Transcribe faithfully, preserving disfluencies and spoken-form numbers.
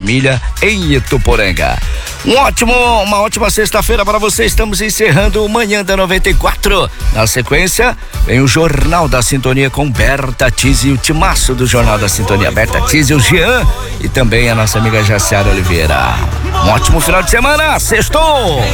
família em Ituporanga. Um ótimo, uma ótima sexta-feira para você. Estamos encerrando o Manhã da noventa e quatro. Na sequência, vem o Jornal da Sintonia com Berta Tizzi e o timaço do Jornal da Sintonia. Berta Tizzi, o Jean e também a nossa amiga Jaciara Oliveira. Um ótimo final de semana. Sextou!